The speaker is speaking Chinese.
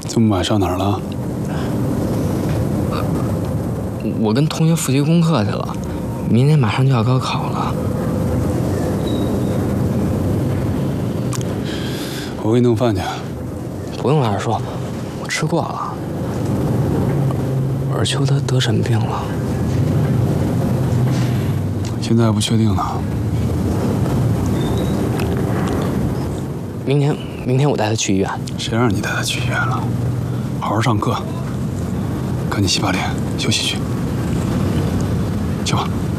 这么晚上哪儿了？ 我跟同学复习功课去了，明天马上就要高考了。 我给你弄饭去。 不用二叔，我吃过了。尔秋他得什么病了？ 现在还不确定呢。 明天我带他去医院。 谁让你带他去医院了？好好上课，赶紧洗把脸休息去。去吧。